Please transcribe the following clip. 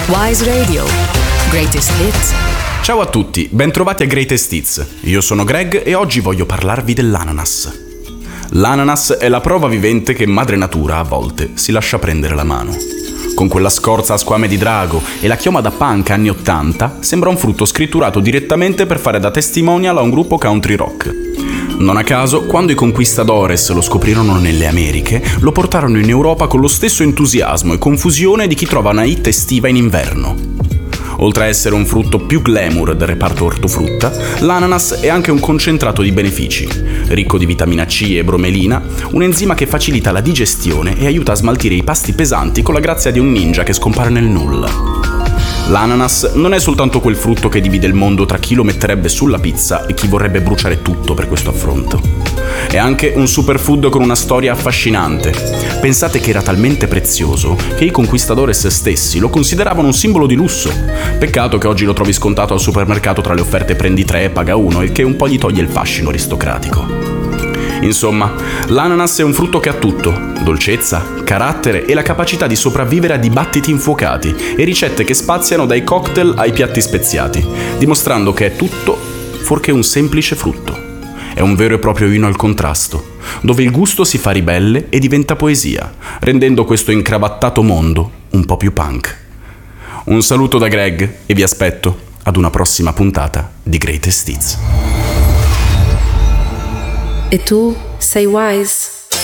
Wise Radio. Greatest Hits. Ciao a tutti, bentrovati a Greatest Hits. Io sono Greg e oggi voglio parlarvi dell'ananas. L'ananas è la prova vivente che madre natura a volte si lascia prendere la mano. Con quella scorza a squame di drago e la chioma da punk anni 80, sembra un frutto scritturato direttamente per fare da testimonial a un gruppo country rock. Non a caso, quando i conquistadores lo scoprirono nelle Americhe, lo portarono in Europa con lo stesso entusiasmo e confusione di chi trova una hit estiva in inverno. Oltre a essere un frutto più glamour del reparto ortofrutta, l'ananas è anche un concentrato di benefici. Ricco di vitamina C e bromelina, un enzima che facilita la digestione e aiuta a smaltire i pasti pesanti con la grazia di un ninja che scompare nel nulla. L'ananas non è soltanto quel frutto che divide il mondo tra chi lo metterebbe sulla pizza e chi vorrebbe bruciare tutto per questo affronto. È anche un superfood con una storia affascinante. Pensate che era talmente prezioso che i conquistadores stessi lo consideravano un simbolo di lusso. Peccato che oggi lo trovi scontato al supermercato tra le offerte prendi 3 e paga 1, il che un po' gli toglie il fascino aristocratico. Insomma, l'ananas è un frutto che ha tutto: dolcezza, carattere e la capacità di sopravvivere a dibattiti infuocati e ricette che spaziano dai cocktail ai piatti speziati, dimostrando che è tutto fuorché un semplice frutto. È un vero e proprio inno al contrasto, dove il gusto si fa ribelle e diventa poesia, rendendo questo incravattato mondo un po' più punk. Un saluto da Greg e vi aspetto ad una prossima puntata di Greatest Hits. E tu sei wise?